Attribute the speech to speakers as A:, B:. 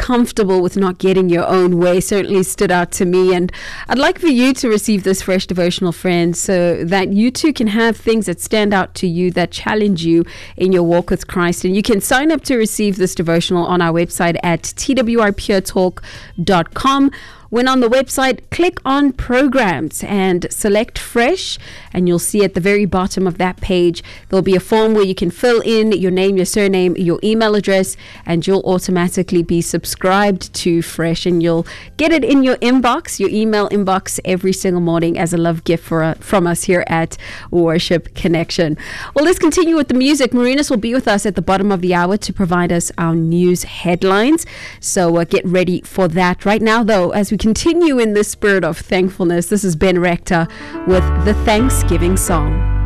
A: comfortable with not getting your own way certainly stood out to me. And I'd like for you to receive this fresh devotional, friends, so that you too can have things that stand out to you, that challenge you in your walk with Christ. And you can sign up to receive this devotional on our website at twrpuretalk.com. When on the website, click on programs and select fresh, and you'll see at the very bottom of that page, there'll be a form where you can fill in your name, your surname, your email address, and you'll automatically be subscribed to Fresh, and you'll get it in your inbox, your email inbox every single morning as a love gift from us here at Worship Connection. Well, let's continue with the music. Marinus will be with us at the bottom of the hour to provide us our news headlines. So get ready for that. Right now, though, as we continue in this spirit of thankfulness, this is Ben Rector with the Thanksgiving Song.